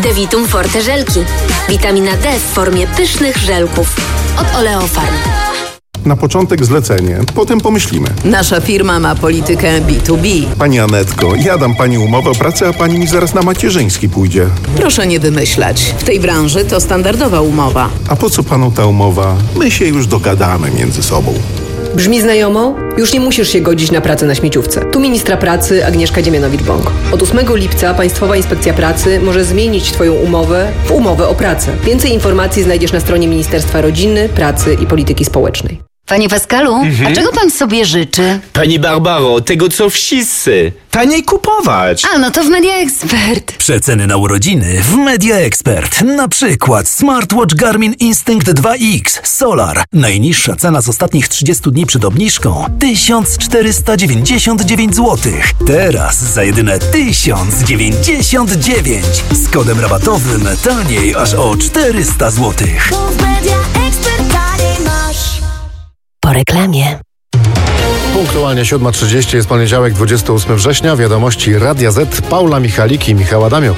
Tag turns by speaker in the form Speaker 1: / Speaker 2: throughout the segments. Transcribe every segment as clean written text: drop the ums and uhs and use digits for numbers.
Speaker 1: Devitum Forte żelki. Witamina D w formie pysznych żelków. Od Oleofarm.
Speaker 2: Na początek zlecenie, potem pomyślimy.
Speaker 3: Nasza firma ma politykę B2B.
Speaker 2: Pani Anetko, ja dam pani umowę o pracę, a pani mi zaraz na macierzyński pójdzie.
Speaker 3: Proszę nie wymyślać. W tej branży to standardowa umowa.
Speaker 2: A po co panu ta umowa? My się już dogadamy między sobą.
Speaker 4: Brzmi znajomo? Już nie musisz się godzić na pracę na śmieciówce. Tu ministra pracy Agnieszka Dziemianowicz-Bąk. Od 8 lipca Państwowa Inspekcja Pracy może zmienić Twoją umowę w umowę o pracę. Więcej informacji znajdziesz na stronie Ministerstwa Rodziny, Pracy i Polityki Społecznej.
Speaker 5: Panie Pascalu, a czego pan sobie życzy?
Speaker 6: Pani Barbaro, tego co wszyscy. Taniej kupować.
Speaker 5: A, no to w Media Expert.
Speaker 7: Przeceny na urodziny w Media Expert. Na przykład smartwatch Garmin Instinct 2X Solar. Najniższa cena z ostatnich 30 dni przed obniżką 1499 zł. Teraz za jedyne 1099. Z kodem rabatowym taniej aż o 400 zł.
Speaker 1: Po reklamie.
Speaker 8: Punktualnie 7:30 jest poniedziałek, 28 września. Wiadomości Radia Z, Paula Michalik i Michał Adamiuk.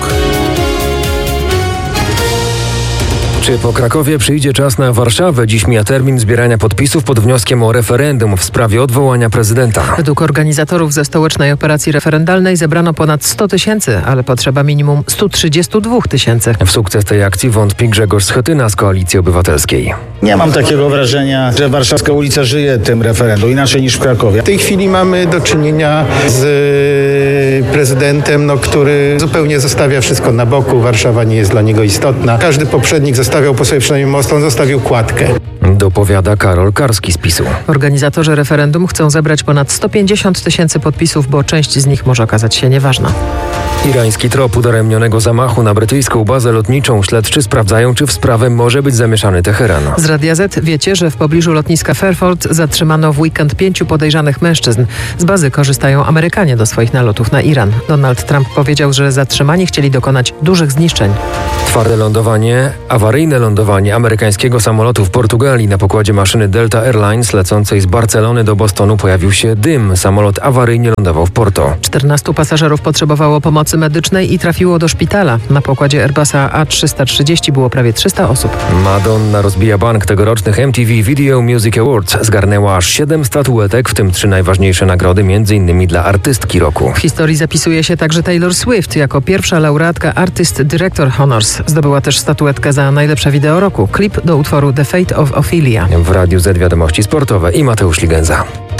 Speaker 9: Czy po Krakowie przyjdzie czas na Warszawę? Dziś mija termin zbierania podpisów pod wnioskiem o referendum w sprawie odwołania prezydenta.
Speaker 10: Według organizatorów ze stołecznej operacji referendalnej zebrano ponad 100 000, ale potrzeba minimum 132 000.
Speaker 9: W sukces tej akcji wątpi Grzegorz Schetyna z Koalicji Obywatelskiej.
Speaker 11: Nie mam takiego wrażenia, że warszawska ulica żyje tym referendum, inaczej niż w Krakowie.
Speaker 12: W tej chwili mamy do czynienia z prezydentem, który zupełnie zostawia wszystko na boku. Warszawa nie jest dla niego istotna. Każdy poprzednik zostawiał po sobie przynajmniej most, on zostawił kładkę.
Speaker 9: Dopowiada Karol Karski z PiS-u.
Speaker 10: Organizatorzy referendum chcą zebrać ponad 150 000 podpisów, bo część z nich może okazać się nieważna.
Speaker 9: Irański trop udaremnionego zamachu na brytyjską bazę lotniczą. Śledczy sprawdzają, czy w sprawę może być zamieszany Teheran.
Speaker 10: Z Radia Z wiecie, że w pobliżu lotniska Fairford zatrzymano w weekend 5 podejrzanych mężczyzn. Z bazy korzystają Amerykanie do swoich nalotów na Iran. Donald Trump powiedział, że zatrzymani chcieli dokonać dużych zniszczeń.
Speaker 9: Twarde lądowanie, awaryjne lądowanie amerykańskiego samolotu w Portugalii. Na pokładzie maszyny Delta Airlines lecącej z Barcelony do Bostonu pojawił się dym. Samolot awaryjnie lądował w Porto.
Speaker 10: 14 pasażerów potrzebowało pomocy medycznej i trafiło do szpitala. Na pokładzie Airbusa A330 było prawie 300 osób.
Speaker 9: Madonna rozbija bank tegorocznych MTV Video Music Awards. Zgarnęła aż 7 statuetek, w tym 3 najważniejsze nagrody, m.in. dla artystki roku.
Speaker 10: W historii zapisuje się także Taylor Swift jako pierwsza laureatka Artist Director Honors. Zdobyła też statuetkę za najlepsze wideo roku. Klip do utworu The Fate of Ophelia.
Speaker 9: W Radiu Z wiadomości sportowe i Mateusz Ligenza.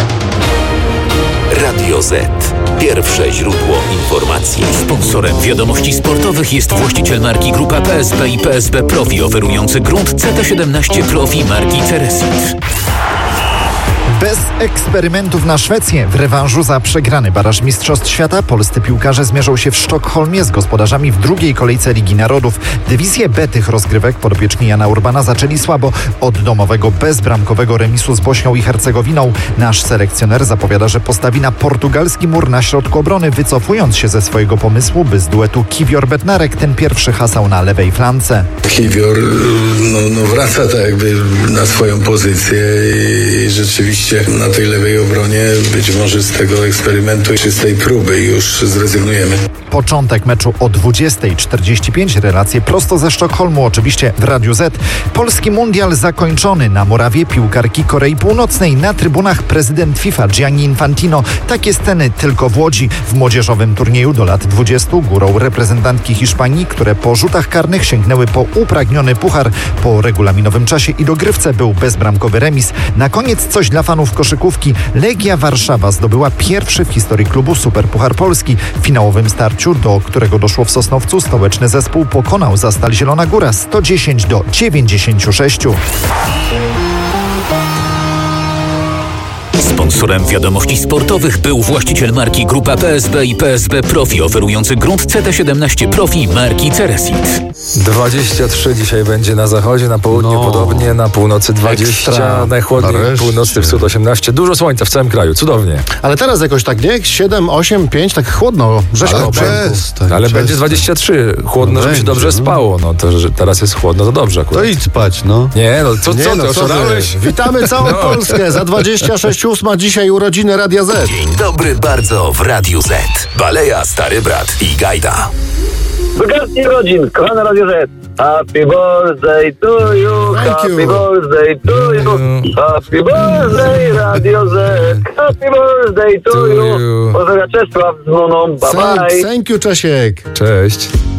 Speaker 7: Radio Z. Pierwsze źródło informacji.
Speaker 13: Sponsorem wiadomości sportowych jest właściciel marki Grupa PSB i PSB Profi, oferujący grunt CT17 Profi marki Ceresit.
Speaker 14: Bez eksperymentów na Szwecję. W rewanżu za przegrany baraż Mistrzostw Świata polscy piłkarze zmierzą się w Sztokholmie z gospodarzami w drugiej kolejce Ligi Narodów. Dywizję B tych rozgrywek podopieczni Jana Urbana zaczęli słabo. Od domowego bezbramkowego remisu z Bośnią i Hercegowiną nasz selekcjoner zapowiada, że postawi na portugalski mur na środku obrony, wycofując się ze swojego pomysłu, by z duetu Kiwior-Bednarek ten pierwszy hasał na lewej flance.
Speaker 15: Kiwior wraca tak jakby na swoją pozycję i rzeczywiście na tej lewej obronie być może z tego eksperymentu czy z tej próby już zrezygnujemy.
Speaker 14: Początek meczu o 20:45. Relacje prosto ze Sztokholmu, oczywiście w Radiu Z. Polski mundial zakończony. Na murawie piłkarki Korei Północnej. Na trybunach prezydent FIFA Gianni Infantino. Takie sceny tylko w Łodzi. W młodzieżowym turnieju do lat 20 górą reprezentantki Hiszpanii, które po rzutach karnych sięgnęły po upragniony puchar. Po regulaminowym czasie i dogrywce był bezbramkowy remis. Na koniec coś dla fanów koszykówki. Legia Warszawa zdobyła pierwszy w historii klubu Superpuchar Polski. W finałowym starciu, do którego doszło w Sosnowcu, stołeczny zespół pokonał Zastal Zielona Góra 110-96.
Speaker 13: Sponsorem wiadomości sportowych był właściciel marki Grupa PSB i PSB Profi, oferujący grunt CT17 Profi marki Ceresit.
Speaker 16: 23 dzisiaj będzie na zachodzie, na południu podobnie, na północy 20, najchłodniej północny wschód 18. Dużo słońca w całym kraju, cudownie.
Speaker 8: Ale teraz jakoś tak, nie? 7, 8, 5, tak chłodno, rzeźko.
Speaker 16: Ale będzie 23, chłodno, żeby się dobrze spało. No to, że teraz jest chłodno, to dobrze akurat.
Speaker 8: To idź spać, no.
Speaker 16: Nie, no co ty oszalałeś?
Speaker 8: Witamy całą Polskę za 26:08, dzisiaj urodziny Radia Z.
Speaker 7: Dzień dobry bardzo w Radiu Z. Baleja, Stary Brat i Gajda.
Speaker 17: wygasnij rodzin, kochane Radio Z. Happy birthday to you, happy birthday to you, happy birthday Radio Z, happy birthday to you. Pozdrawiam, Czesław z Moną, bye bye.
Speaker 8: Thank you, Czesiek.
Speaker 16: Cześć.